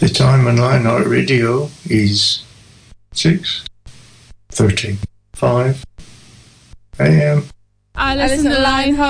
The time on Lionheart Radio is 6:35 a.m. I listen to Lionheart